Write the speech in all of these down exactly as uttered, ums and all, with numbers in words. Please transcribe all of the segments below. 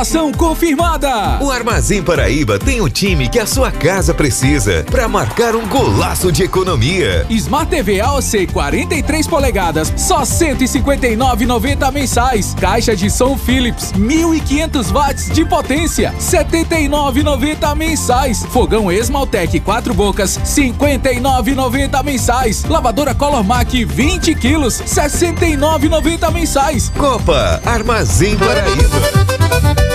Ação confirmada! O Armazém Paraíba tem o time que a sua casa precisa para marcar um golaço de economia. Smart T V A O C quarenta e três polegadas, só cento e cinquenta e nove reais e noventa centavos mensais. Caixa de som Philips, mil e quinhentos watts de potência, setenta e nove reais e noventa centavos mensais. Fogão Esmaltec quatro bocas, cinquenta e nove reais e noventa centavos mensais. Lavadora Color Mac vinte quilos, sessenta e nove reais e noventa centavos mensais. Copa Armazém Paraíba.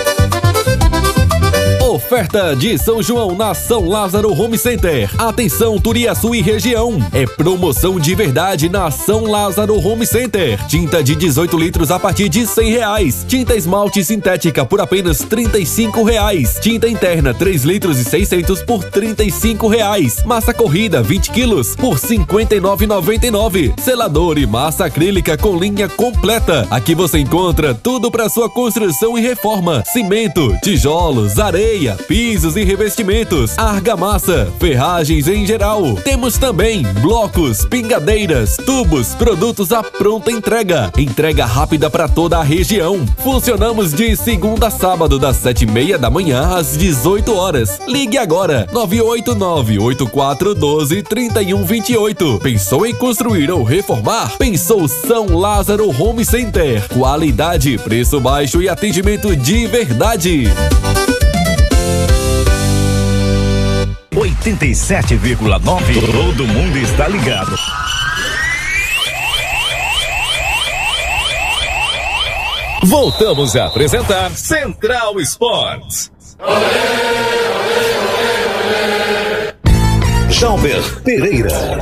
Oferta de São João na São Lázaro Home Center. Atenção, Turiaçu e região. É promoção de verdade na São Lázaro Home Center. Tinta de dezoito litros a partir de cem reais. Tinta esmalte sintética por apenas trinta e cinco reais. Tinta interna três litros e seiscentos por trinta e cinco reais. Massa corrida vinte quilos por cinquenta e nove reais e noventa e nove centavos. Selador e massa acrílica com linha completa. Aqui você encontra tudo para sua construção e reforma. Cimento, tijolos, areia, pisos e revestimentos, argamassa, ferragens em geral. Temos também blocos, pingadeiras, tubos, produtos à pronta entrega. Entrega rápida para toda a região. Funcionamos de segunda a sábado, das sete e meia da manhã às dezoito horas. Ligue agora, nove oito nove, oito quatro um dois, três um dois oito. Pensou em construir ou reformar? Pensou São Lázaro Home Center. Qualidade, preço baixo e atendimento de verdade. oitenta e sete vírgula nove. Todo mundo está ligado. Voltamos a apresentar Central Esportes. Jalber Pereira.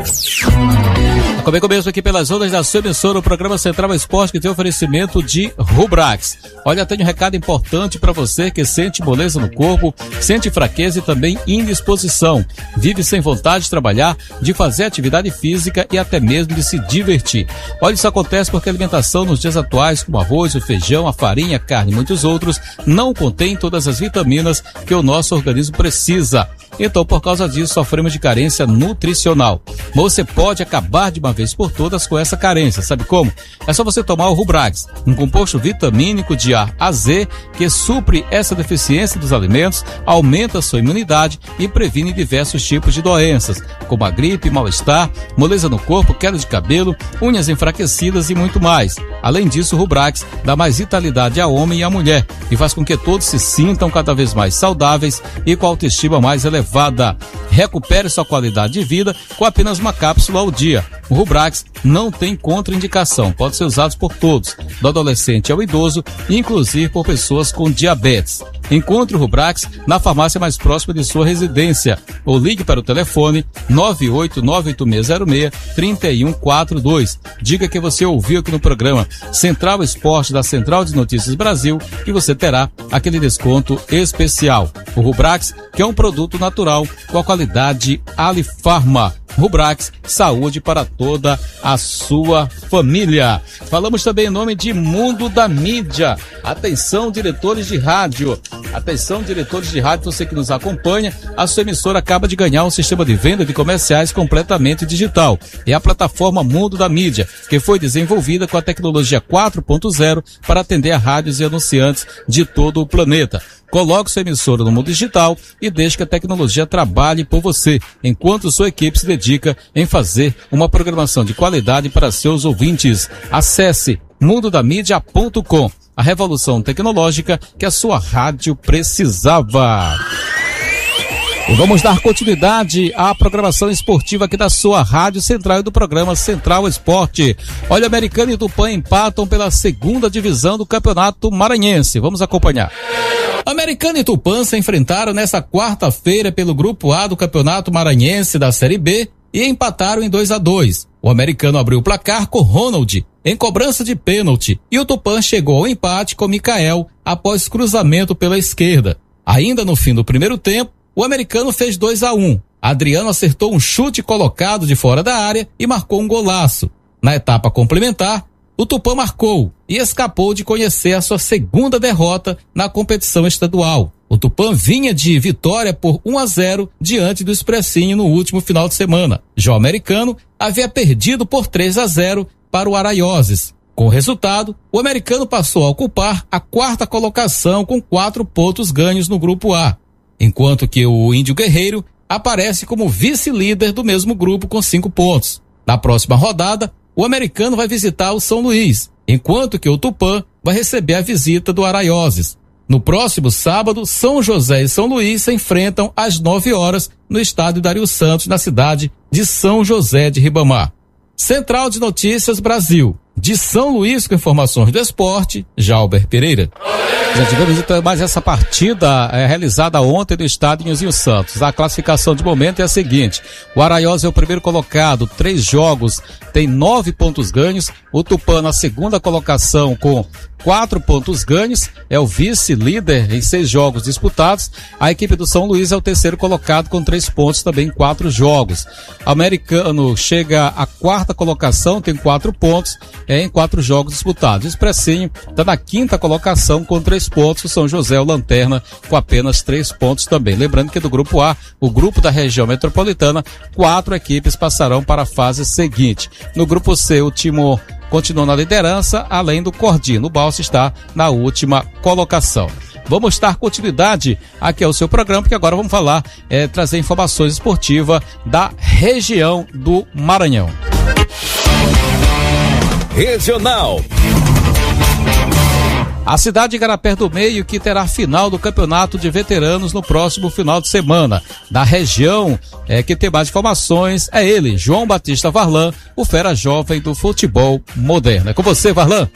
Acabei começo aqui pelas ondas da sua emissora, o programa Central Esporte, que tem oferecimento de Rubrax. Olha, tenho um recado importante para você que sente moleza no corpo, sente fraqueza e também indisposição, vive sem vontade de trabalhar, de fazer atividade física e até mesmo de se divertir. Olha, isso acontece porque a alimentação nos dias atuais, como arroz, o feijão, a farinha, a carne e muitos outros, não contém todas as vitaminas que o nosso organismo precisa. Então, por causa disso, sofremos de carência nutricional. Mas você pode acabar de uma vez por todas com essa carência. Sabe como? É só você tomar o Rubrax, um composto vitamínico de A a Z que supre essa deficiência dos alimentos, aumenta a sua imunidade e previne diversos tipos de doenças, como a gripe, mal-estar, moleza no corpo, queda de cabelo, unhas enfraquecidas e muito mais. Além disso, o Rubrax dá mais vitalidade ao homem e à mulher e faz com que todos se sintam cada vez mais saudáveis e com a autoestima mais elevada. Recupere sua qualidade de vida com apenas uma cápsula ao dia. O Rubrax não tem contraindicação, pode ser usado por todos, do adolescente ao idoso, inclusive por pessoas com diabetes. Encontre o Rubrax na farmácia mais próxima de sua residência ou ligue para o telefone nove oito nove oito seis zero seis, três um quatro dois. Diga que você ouviu aqui no programa Central Esporte da Central de Notícias Brasil e você terá aquele desconto especial. O Rubrax, que é um produto natural com a qualidade Alifarma. Rubrax, saúde para toda a sua família. Falamos também em nome de Mundo da Mídia. Atenção, diretores de rádio. Atenção, diretores de rádio, você que nos acompanha, a sua emissora acaba de ganhar um sistema de venda de comerciais completamente digital. É a plataforma Mundo da Mídia, que foi desenvolvida com a tecnologia quatro ponto zero para atender a rádios e anunciantes de todo o planeta. Coloque sua emissora no mundo digital e deixe que a tecnologia trabalhe por você, enquanto sua equipe se dedica em fazer uma programação de qualidade para seus ouvintes. Acesse mundo da mídia ponto com, a revolução tecnológica que a sua rádio precisava. E vamos dar continuidade à programação esportiva aqui da sua Rádio Central e do programa Central Esporte. Olha, Americano e Tupã empatam pela segunda divisão do Campeonato Maranhense. Vamos acompanhar. Americano e Tupã se enfrentaram nesta quarta-feira pelo Grupo A do Campeonato Maranhense da Série B e empataram em dois a dois. O Americano abriu o placar com Ronald em cobrança de pênalti e o Tupã chegou ao empate com Micael após cruzamento pela esquerda. Ainda no fim do primeiro tempo, o Americano fez dois a um. Adriano acertou um chute colocado de fora da área e marcou um golaço. Na etapa complementar, o Tupã marcou e escapou de conhecer a sua segunda derrota na competição estadual. O Tupã vinha de vitória por um a zero diante do Expressinho no último final de semana. Já o Americano havia perdido por três a zero para o Araioses. Com o resultado, o americano passou a ocupar a quarta colocação com quatro pontos ganhos no grupo A, enquanto que o Índio Guerreiro aparece como vice-líder do mesmo grupo com cinco pontos. Na próxima rodada, o americano vai visitar o São Luís, enquanto que o Tupã vai receber a visita do Araioses. No próximo sábado, São José e São Luís se enfrentam às nove horas no estádio Dario Santos, na cidade de São José de Ribamar. Central de Notícias Brasil. De São Luís, com informações do esporte, Jalber Pereira. Já tivemos então mais essa partida é, realizada ontem no estádio Nhozinho Santos. A classificação de momento é a seguinte: o Araioses é o primeiro colocado, três jogos, tem nove pontos ganhos. O Tupã na segunda colocação com quatro pontos ganhos, é o vice-líder em seis jogos disputados. A equipe do São Luís é o terceiro colocado com três pontos também em quatro jogos. O americano chega à quarta colocação, tem quatro pontos é, em quatro jogos disputados. O Expressinho está na quinta colocação com três pontos. O São José é o lanterna com apenas três pontos também. Lembrando que do grupo A, o grupo da região metropolitana, quatro equipes passarão para a fase seguinte. No grupo C, o Timor continua na liderança, além do Cordino. O Balsa está na última colocação. Vamos dar continuidade aqui ao seu programa, porque agora vamos falar, é, trazer informações esportivas da região do Maranhão. Regional. A cidade de Igarapé do Meio, que terá final do campeonato de veteranos no próximo final de semana. Da região, é, que tem mais informações, é ele, João Batista Varlan, o fera jovem do futebol moderno. É com você, Varlan.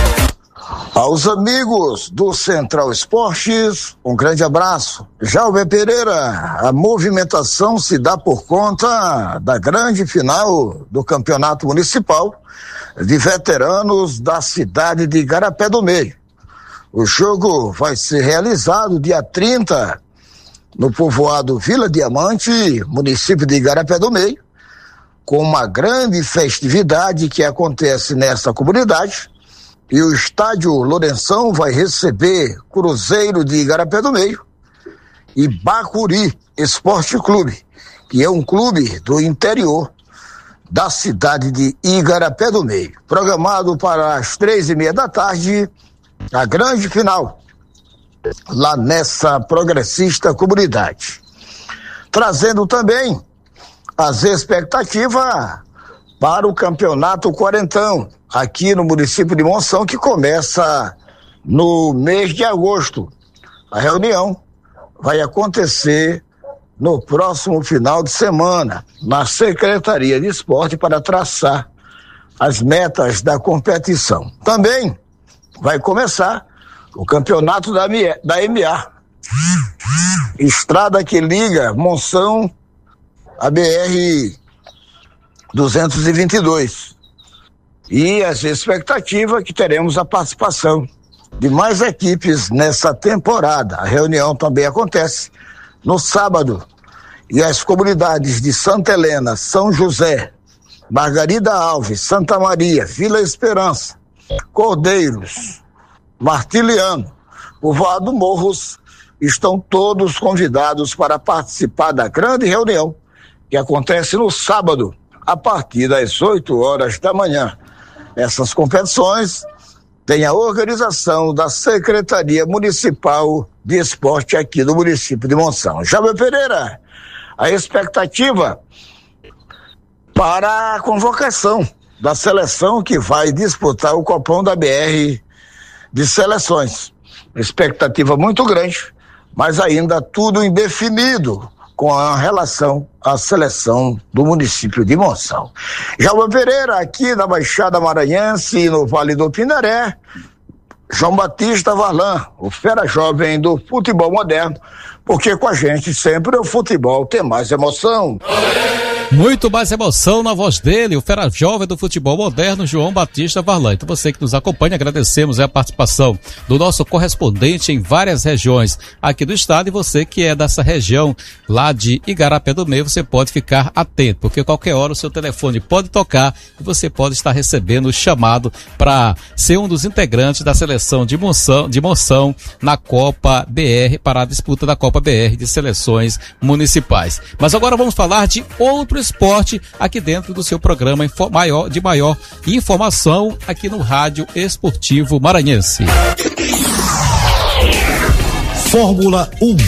Aos amigos do Central Esportes, um grande abraço. Jalber Pereira, a movimentação se dá por conta da grande final do Campeonato Municipal de Veteranos da cidade de Igarapé do Meio. O jogo vai ser realizado dia trinta no povoado Vila Diamante, município de Igarapé do Meio, com uma grande festividade que acontece nessa comunidade. E o estádio Lourenção vai receber Cruzeiro de Igarapé do Meio e Bacuri Esporte Clube, que é um clube do interior da cidade de Igarapé do Meio. Programado para as três e meia da tarde, a grande final, lá nessa progressista comunidade. Trazendo também as expectativas para o Campeonato Quarentão, aqui no município de Monção, que começa no mês de agosto. A reunião vai acontecer no próximo final de semana, na Secretaria de Esporte, para traçar as metas da competição. Também vai começar o campeonato da, da M A, estrada que liga Monção a B R duzentos e vinte e dois. E as expectativas que teremos a participação de mais equipes nessa temporada. A reunião também acontece no sábado, e as comunidades de Santa Helena, São José, Margarida Alves, Santa Maria, Vila Esperança, Cordeiros, Martiliano, Povoado Morros, estão todos convidados para participar da grande reunião que acontece no sábado, a partir das oito horas da manhã. Essas competições têm a organização da Secretaria Municipal de Esporte aqui do município de Monção. Jalber Pereira, a expectativa para a convocação da seleção que vai disputar o Copão da B R de seleções. Expectativa muito grande, mas ainda tudo indefinido com a relação à seleção do município de Monção. Jalber Pereira, aqui na Baixada Maranhense e no Vale do Pindaré, João Batista Varlan, o fera jovem do futebol moderno, porque com a gente sempre o futebol tem mais emoção. Muito mais emoção na voz dele, o fera jovem do futebol moderno, João Batista Varlan. Então você que nos acompanha, agradecemos a participação do nosso correspondente em várias regiões aqui do estado, e você que é dessa região lá de Igarapé do Meio, você pode ficar atento, porque qualquer hora o seu telefone pode tocar e você pode estar recebendo o chamado para ser um dos integrantes da seleção de Monção, de Monção na Copa B R, para a disputa da Copa B R de seleções municipais. Mas agora vamos falar de outro sobre o esporte aqui dentro do seu programa info- maior, de maior informação aqui no Rádio Esportivo Maranhense. Fórmula um.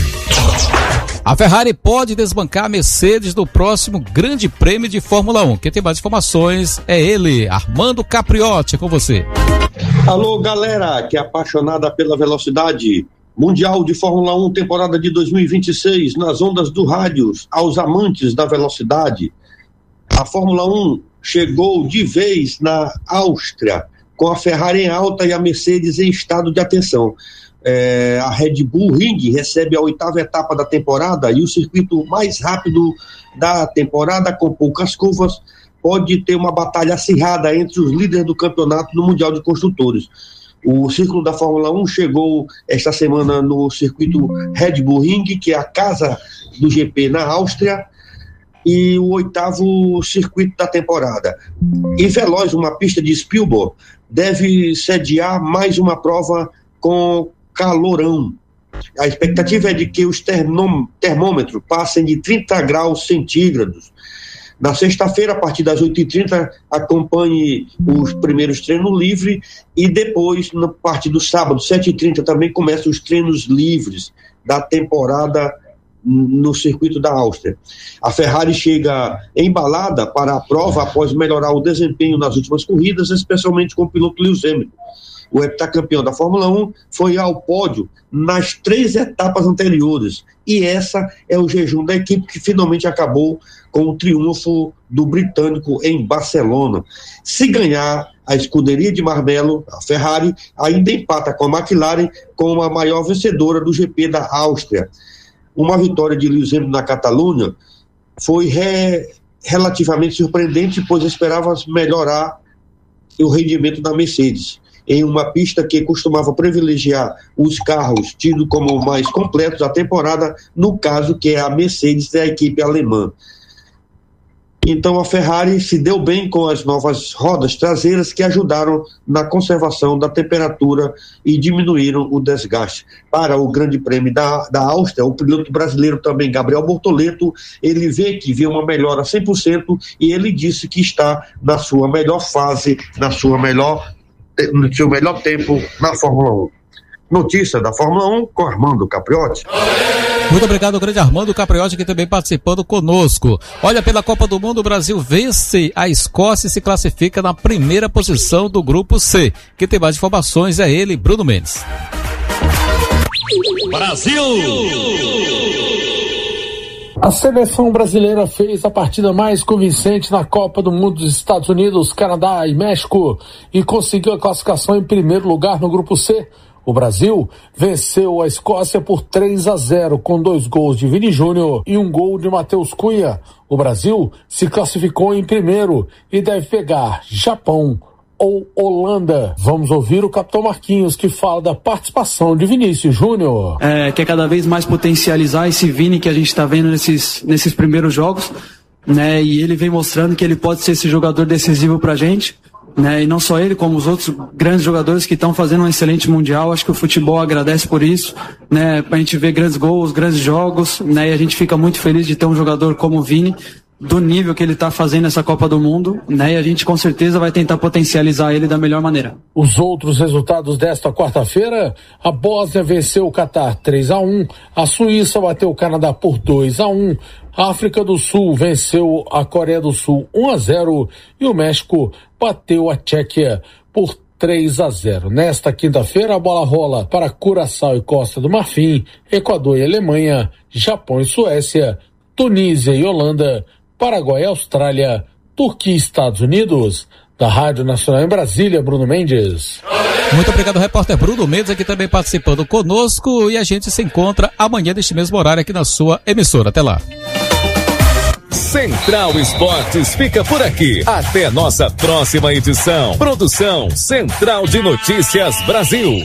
A Ferrari pode desbancar a Mercedes no próximo Grande Prêmio de Fórmula um. Quem tem mais informações é ele, Armando Capriotti, é com você. Alô, galera que é apaixonada pela velocidade. Mundial de Fórmula um, temporada de dois mil e vinte e seis, nas ondas do rádio, aos amantes da velocidade. A Fórmula um chegou de vez na Áustria, com a Ferrari em alta e a Mercedes em estado de atenção. É, a Red Bull Ring recebe a oitava etapa da temporada e o circuito mais rápido da temporada, com poucas curvas, pode ter uma batalha acirrada entre os líderes do campeonato no Mundial de Construtores. O círculo da Fórmula um chegou esta semana no circuito Red Bull Ring, que é a casa do G P na Áustria, e o oitavo circuito da temporada. Em Veloz, uma pista de Spielberg, deve sediar mais uma prova com calorão. A expectativa é de que os termô- termômetros passem de trinta graus centígrados. Na sexta-feira, a partir das oito e trinta, acompanhe os primeiros treinos livres e depois, na parte do sábado, sete e trinta, também começam os treinos livres da temporada no circuito da Áustria. A Ferrari chega embalada para a prova após melhorar o desempenho nas últimas corridas, especialmente com o piloto Lewis Hamilton. O heptacampeão da Fórmula um foi ao pódio nas três etapas anteriores, e essa é o jejum da equipe, que finalmente acabou com o triunfo do britânico em Barcelona. Se ganhar, a escuderia de Marmelo, a Ferrari, ainda empata com a McLaren como a maior vencedora do G P da Áustria. Uma vitória de Lewis Hamilton na Catalunha foi re, relativamente surpreendente, pois esperava melhorar o rendimento da Mercedes, em uma pista que costumava privilegiar os carros tidos como mais completos da temporada, no caso que é a Mercedes da equipe alemã. Então a Ferrari se deu bem com as novas rodas traseiras, que ajudaram na conservação da temperatura e diminuíram o desgaste. Para o Grande Prêmio da, da Áustria, o piloto brasileiro também, Gabriel Bortoleto, ele vê que vê uma melhora cem por cento e ele disse que está na sua melhor fase, na sua melhor no seu melhor tempo na Fórmula um. Notícia da Fórmula um com Armando Capriotti. Muito obrigado, grande Armando Capriotti, que também participando conosco. Olha, pela Copa do Mundo, o Brasil vence a Escócia e se classifica na primeira posição do grupo C. Quem tem mais informações é ele, Bruno Mendes. Brasil! A seleção brasileira fez a partida mais convincente na Copa do Mundo dos Estados Unidos, Canadá e México e conseguiu a classificação em primeiro lugar no grupo C. O Brasil venceu a Escócia por três a zero, com dois gols de Vini Júnior e um gol de Matheus Cunha. O Brasil se classificou em primeiro e deve pegar Japão ou Holanda. Vamos ouvir o capitão Marquinhos, que fala da participação de Vinícius Júnior. É, quer cada vez mais potencializar esse Vini que a gente está vendo nesses, nesses primeiros jogos, né? E ele vem mostrando que ele pode ser esse jogador decisivo pra gente, né? E não só ele, como os outros grandes jogadores que estão fazendo um excelente mundial. Acho que o futebol agradece por isso, né? Pra gente ver grandes gols, grandes jogos, né? E a gente fica muito feliz de ter um jogador como o Vini, do nível que ele está fazendo essa Copa do Mundo, né? E a gente com certeza vai tentar potencializar ele da melhor maneira. Os outros resultados desta quarta-feira: a Bósnia venceu o Catar três a um, a Suíça bateu o Canadá por dois a um, a África do Sul venceu a Coreia do Sul um a zero e o México bateu a Tchequia por três a zero. Nesta quinta-feira, a bola rola para Curaçao e Costa do Marfim, Equador e Alemanha, Japão e Suécia, Tunísia e Holanda, Paraguai e Austrália, Turquia e Estados Unidos. Da Rádio Nacional em Brasília, Bruno Mendes. Muito obrigado, repórter Bruno Mendes, aqui também participando conosco, e a gente se encontra amanhã neste mesmo horário aqui na sua emissora. Até lá. Central Esportes fica por aqui. Até nossa próxima edição. Produção Central de Notícias Brasil.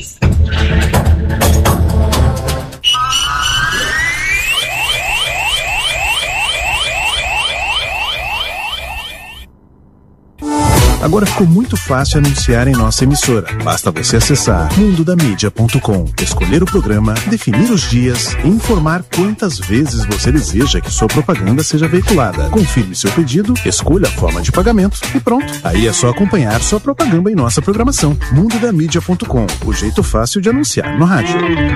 A Agora ficou muito fácil anunciar em nossa emissora. Basta você acessar mundo da mídia ponto com, escolher o programa, definir os dias e informar quantas vezes você deseja que sua propaganda seja veiculada. Confirme seu pedido, escolha a forma de pagamento e pronto. Aí é só acompanhar sua propaganda em nossa programação. mundo da mídia ponto com, o jeito fácil de anunciar no rádio.